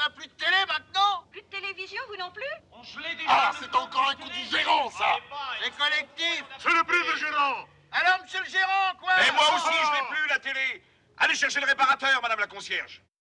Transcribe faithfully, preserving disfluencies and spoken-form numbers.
n'a plus de télé maintenant? Plus de télévision, vous non plus? On se l'est dit. Ah, c'est encore un coup du gérant, ça. C'est collectif. C'est le plus de gérant. Alors, monsieur le gérant, quoi? Et moi aussi, je n'ai plus la télé. Allez chercher le réparateur, madame la concierge.